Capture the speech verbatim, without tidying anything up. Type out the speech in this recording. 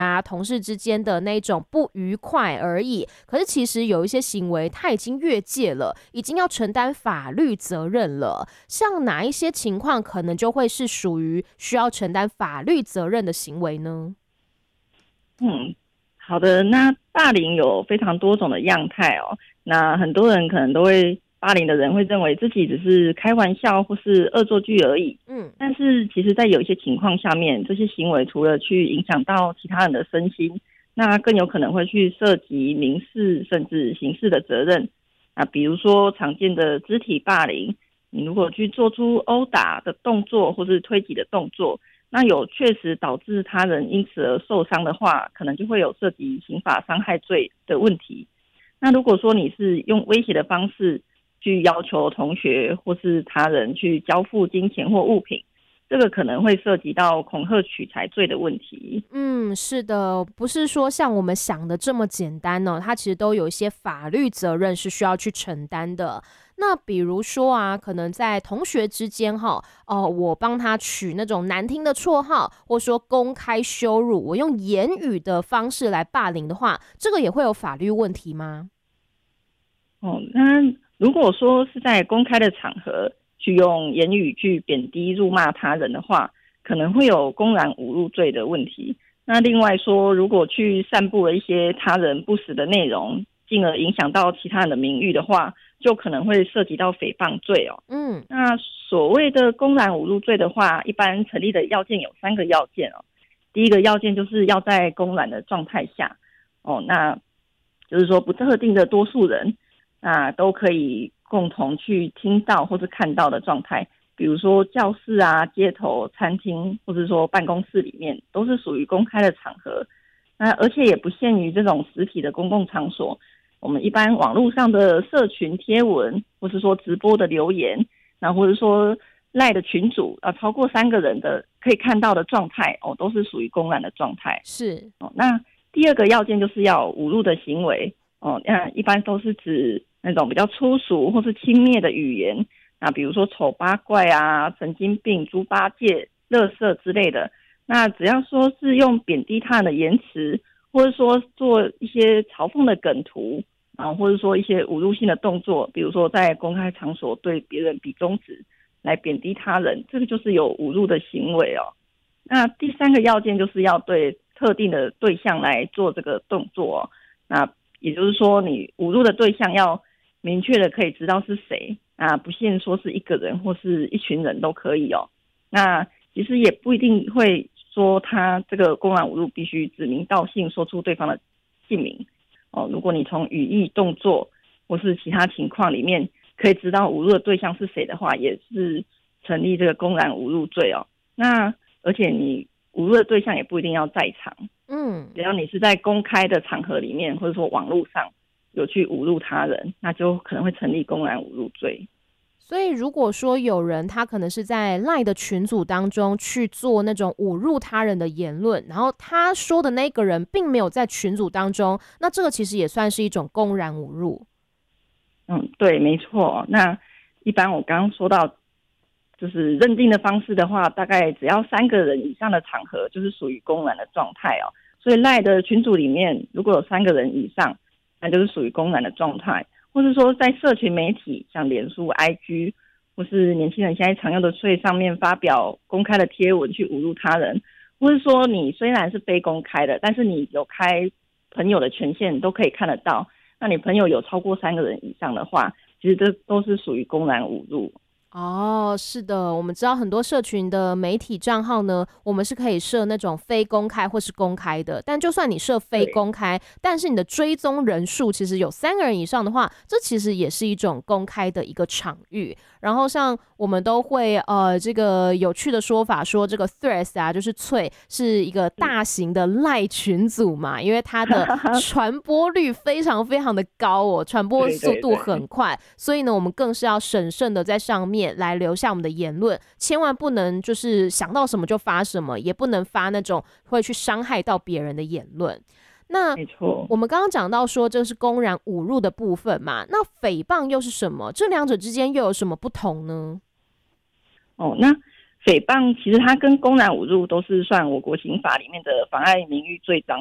啊，同事之间的那种不愉快而已。可是其实有一些行为，他已经越界了，已经要承担法律责任了。像哪一些情况可能就会是属于需要承担法律责任的行为呢？ 嗯，好的。那霸凌有非常多种的样态哦。那很多人可能都会霸凌的人会认为自己只是开玩笑或是恶作剧而已。 嗯， 但是其实在有一些情况下面，这些行为除了去影响到其他人的身心，那更有可能会去涉及民事甚至刑事的责任。啊，比如说常见的肢体霸凌，你如果去做出殴打的动作或是推挤的动作，那有确实导致他人因此而受伤的话，可能就会有涉及刑法伤害罪的问题。那如果说你是用威胁的方式去要求同学或是他人去交付金钱或物品，这个可能会涉及到恐吓取财罪的问题。 嗯，是的，不是说像我们想的这么简单呢、它其实都有一些法律责任是需要去承担的。那比如说啊，可能在同学之间哈，哦、我帮他取那种难听的绰号，或说公开羞辱，我用言语的方式来霸凌的话，这个也会有法律问题吗？ 哦，那如果说是在公开的场合去用言语去贬低、辱骂他人的话，可能会有公然侮辱罪的问题。那另外说，如果去散布了一些他人不实的内容，进而影响到其他人的名誉的话，就可能会涉及到诽谤罪哦。 嗯， 那所谓的公然侮辱罪的话，一般成立的要件有三个要件哦。第一个要件就是要在公然的状态下哦，那就是说不特定的多数人那都可以共同去听到或是看到的状态，比如说教室啊、街头、餐厅，或者说办公室里面，都是属于公开的场合。那而且也不限于这种实体的公共场所，我们一般网络上的社群贴文，或是说直播的留言，那或者说赖的群组啊，超过三个人的可以看到的状态哦，都是属于公然的状态是， 哦。那第二个要件就是要侮辱的行为哦，那一般都是指那种比较粗俗或是轻蔑的语言啊，比如说丑八怪啊、神经病、猪八戒、垃圾之类的。那只要说是用贬低他人的言辞，或者说做一些嘲讽的梗图啊，或者说一些侮辱性的动作，比如说在公开场所对别人比中指来贬低他人，这个就是有侮辱的行为哦。那第三个要件就是要对特定的对象来做这个动作哦，那也就是说你侮辱的对象要明确的可以知道是谁啊，不限说是一个人或是一群人都可以哦。那其实也不一定会说他这个公然侮辱必须指名道姓说出对方的姓名哦。如果你从语义、动作或是其他情况里面可以知道侮辱的对象是谁的话，也是成立这个公然侮辱罪哦。那而且你侮辱的对象也不一定要在场， 嗯。 只要你是在公开的场合里面，或者说网络上有去侮辱他人，那就可能会成立公然侮辱罪。 所以，如果说有人他可能是在 LINE 的群组当中去做那种侮辱他人的言论，然后他说的那个人并没有在群组当中，那这个其实也算是一种公然侮辱。 嗯，对，没错。那一般我刚刚说到，就是认定的方式的话，大概只要三个人以上的场合，就是属于公然的状态哦。所以赖的群组里面，如果有三个人以上，那就是属于公然的状态。或是说在社群媒体，像脸书、I G，或是年轻人现在常用的税上面发表公开的贴文去侮辱他人，或是说你虽然是非公开的，但是你有开朋友的权限都可以看得到。那你朋友有超过三个人以上的话，其实这都是属于公然侮辱。 哦，是的，我们知道很多社群的媒体账号呢，我们是可以设那种非公开或是公开的。但就算你设非对， 公开，但是你的追踪人数其实有三个人以上的话，这其实也是一种公开的一个场域。然后像我们都会呃这个有趣的说法说，这个 Threads 啊，就是脆是一个大型的赖群组嘛，因为它的传播率非常非常的高哦，传播对速度对对， 很快，所以呢，我们更是要审慎的在上面来留下我们的言论，千万不能就是想到什么就发什么，也不能发那种会去伤害到别人的言论。那没错。 我们刚刚讲到说这是公然侮辱的部分嘛，那诽谤又是什么？这两者之间又有什么不同呢？ 哦，那诽谤其实它跟公然侮辱都是算我国刑法里面的妨碍名誉罪章